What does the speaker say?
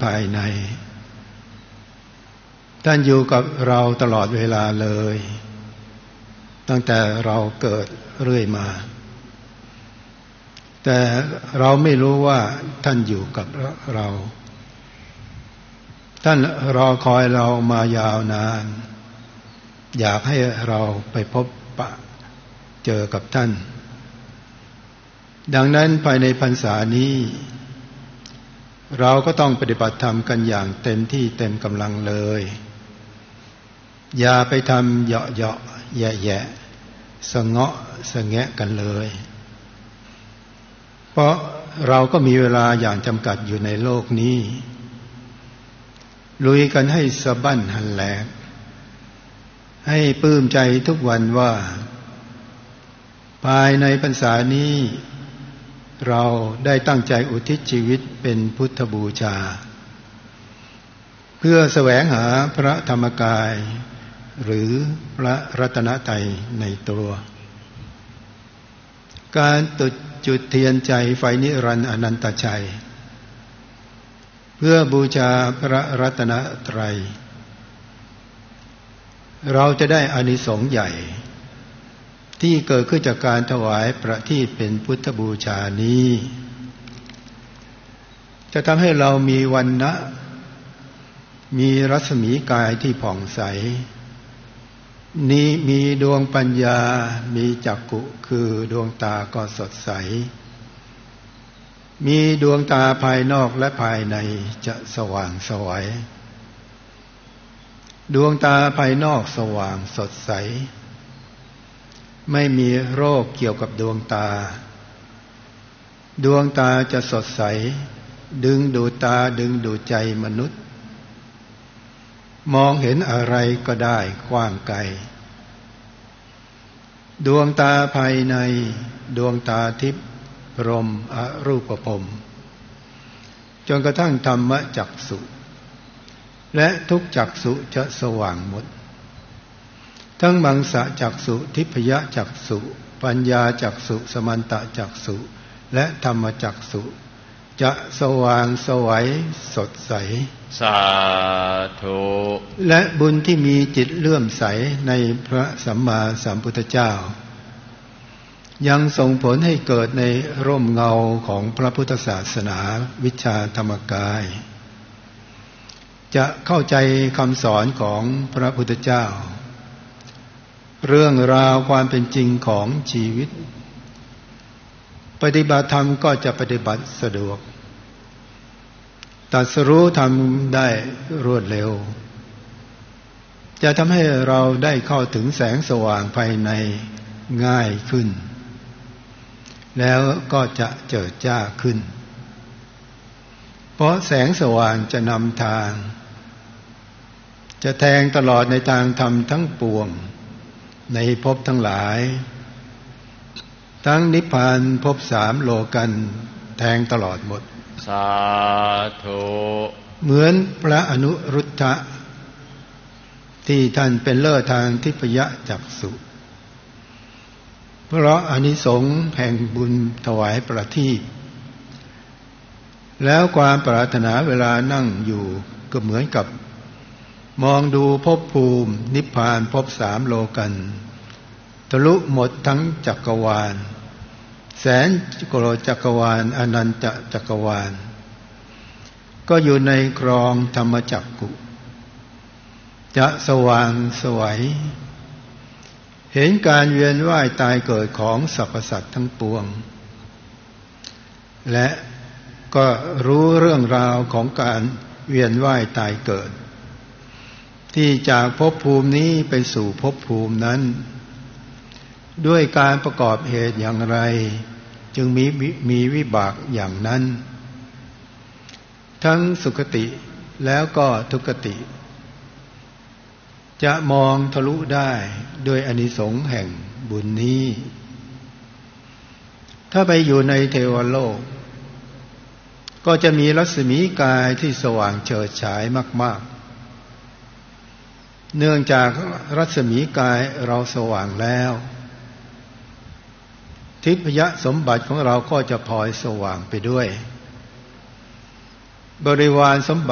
ภายในท่านอยู่กับเราตลอดเวลาเลยตั้งแต่เราเกิดเรื่อยมาแต่เราไม่รู้ว่าท่านอยู่กับเราท่านรอคอยเรามายาวนานอยากให้เราไปพบปะเจอกับท่านดังนั้นภายในพรรษานี้เราก็ต้องปฏิบัติธรรมกันอย่างเต็มที่เต็มกำลังเลยอย่าไปทำเหยาะแยะสะเงาะสะแงะกันเลยเพราะเราก็มีเวลาอย่างจำกัดอยู่ในโลกนี้ลุยกันให้สะบั้นหันแหลกให้ปลื้มใจทุกวันว่าภายในพรรษานี้เราได้ตั้งใจอุทิศชีวิตเป็นพุทธบูชาเพื่อแสวงหาพระธรรมกายหรือพระรัตนตรัยในตัวการจุดเทียนใจไฟนิรันดร์อนันตชัยเพื่อบูชาพระรัตนตรัยเราจะได้อานิสงส์ใหญ่ที่เกิดขึ้นจากการถวายประทีปเป็นพุทธบูชานี้จะทำให้เรามีวรรณะมีรัศมีกายที่ผ่องใสนี้มีดวงปัญญามีจักขุคือดวงตาก็สดใสมีดวงตาภายนอกและภายในจะสว่างไสวดวงตาภายนอกสว่างสดใสไม่มีโรคเกี่ยวกับดวงตาดวงตาจะสดใสดึงดูดตาดึงดูดใจมนุษย์มองเห็นอะไรก็ได้กว้างไกลดวงตาภายในดวงตาทิพย์พรหมอรูปพรหมจนกระทั่งธรรมจักษุและทุกจักษุจะสว่างหมดทั้งมังสะจักษุทิพยจักษุปัญญาจักษุสมันตจักษุและธรรมจักษุจะสว่างไสวสดใสสาธุและบุญที่มีจิตเลื่อมใสในพระสัมมาสัมพุทธเจ้ายังส่งผลให้เกิดในร่มเงาของพระพุทธศาสนาวิชาธรรมกายจะเข้าใจคำสอนของพระพุทธเจ้าเรื่องราวความเป็นจริงของชีวิตปฏิบัติธรรมก็จะปฏิบัติสะดวกตรัสรู้ธรรมได้รวดเร็วจะทำให้เราได้เข้าถึงแสงสว่างภายในง่ายขึ้นแล้วก็จะเจิดจ้าขึ้นเพราะแสงสว่างจะนำทางจะแทงตลอดในทางธรรมทั้งปวงในภพทั้งหลายทั้งนิพพานภพ3โลกันแทงตลอดหมดสาธุเหมือนพระอนุรุทธะที่ท่านเป็นเลิศทางทิพยจักษุเพราะอานิสงส์แห่งบุญถวายประทีปแล้วความปรารถนาเวลานั่งอยู่ก็เหมือนกับมองดูภพภูมินิพพานภพ3โลกันทะลุหมดทั้งจักรวาลแสนโกรจักรวาลอนันตจักรวาลก็อยู่ในครองธรรมจักขุจะสว่างไสวเห็นการเวียนว่ายตายเกิดของสรรพสัตว์ทั้งปวงและก็รู้เรื่องราวของการเวียนว่ายตายเกิดที่จากภพภูมินี้ไปสู่ภพภูมินั้นด้วยการประกอบเหตุอย่างไรจึงมีวิบากอย่างนั้นทั้งสุคติแล้วก็ทุกติจะมองทะลุได้ด้วยอานิสงส์แห่งบุญนี้ถ้าไปอยู่ในเทวโลกก็จะมีรัศมีกายที่สว่างเฉิดฉายมากๆเนื่องจากรัศมีกายเราสว่างแล้วทิพยสมบัติของเราก็จะพลอยสว่างไปด้วยบริวารสมบัติ